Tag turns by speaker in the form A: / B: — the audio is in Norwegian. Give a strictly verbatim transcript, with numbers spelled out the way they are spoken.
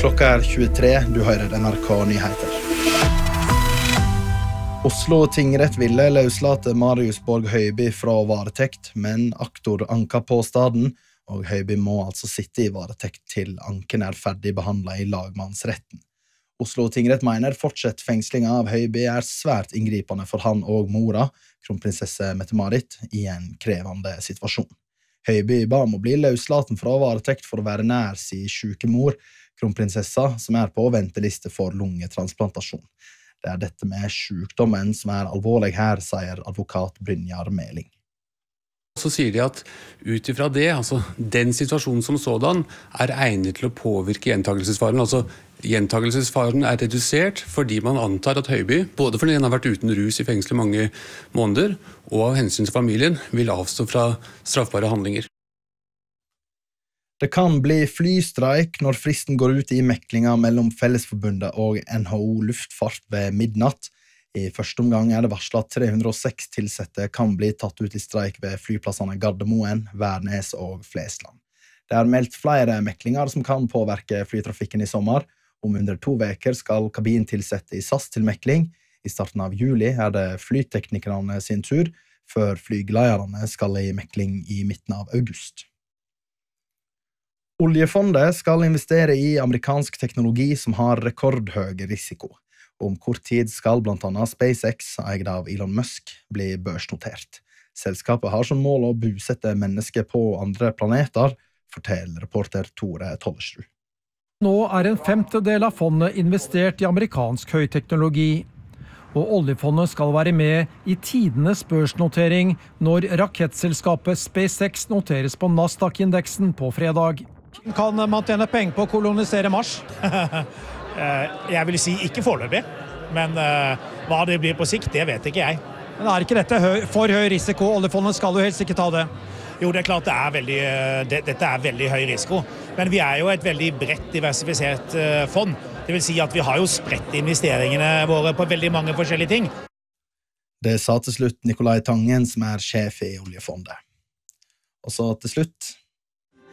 A: Klokka er tjuetre, du hører N R K Nyheter. Oslo tingrett ville løslate Marius Borg Høiby fra varetekt, men aktor anka påstaden, og Høiby må altså sitte i varetekt til anken er ferdig behandlet i lagmannsretten. Oslo tingrett mener fortsatt fengsling av Høiby er svært inngripende for han og mora, kronprinsesse Mette-Marit, i en krevende situasjon. Høiby ba om å bli løslaten fra varetekt for å være nær sin syke mor, kronprinsessa, som er på venteliste for lungetransplantasjon. Det er dette med sykdommen som er alvorlig her, sier advokat Brynjar Meling.
B: Så sier de at ut ifra det, altså den situasjonen som sådan, er egnet til å påvirke gjentagelsesfaren. Altså gjentagelsesfaren er redusert fordi man antar at Høiby, både fordi han har vært uten rus i fengsel i mange måneder, og av hensyn til familien, vil avstå fra straffbare handlinger.
A: Det kan bli flystreik når fristen går ut i meklinga mellom Fellesforbundet og N H O Luftfart ved midnatt. I første omgang er det varslet at tre hundre og seks tilsette kan bli tatt ut i streik ved flyplassene Gardermoen, Værnes og Flesland. Det er meldt flere meklinger som kan påvirke flytrafikken i sommer. Om under to veker skal kabintilsette i S A S til mekling. I starten av juli er det flyteknikerne sin tur, før flygleierne skal i mekling i midten av august. Oljefondet skal investere i amerikansk teknologi som har rekordhøy risiko. Om kort tid skal blant annet SpaceX, eid av Elon Musk, bli børsnotert. Selskapet har som mål å bosette mennesker på andre planeter, forteller reporter Tore Tollersrud.
C: Nå er en femtedel av fondet investert i amerikansk høyteknologi. Og oljefondet skal være med i tidenes børsnotering når rakettselskapet SpaceX noteres på Nasdaq-indeksen på fredag. Kan man tjene penger på å kolonisere Mars?
D: Jeg vil si ikke foreløpig, men uh, hva det blir på sikt, det vet ikke jeg.
C: Men er ikke dette høy, for høy risiko? Oljefondet skal jo helst ikke ta det.
D: Jo, det er klart det er veldig, det, dette er veldig høy risiko, men vi er jo et veldig bredt diversifisert uh, fond. Det vil si at vi har jo spredt investeringene våre på veldig mange forskjellige ting.
A: Det sa til slutt Nikolai Tangen, som er sjef i oljefondet. Og så til slutt...